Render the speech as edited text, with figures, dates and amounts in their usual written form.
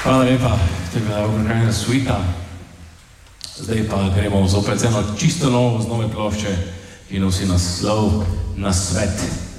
Hvala lepa, to je bila Ukrajina suita. Zdaj pa gremo zopet z eno čisto novo z nove plošče, ki nosi naslov Na svet.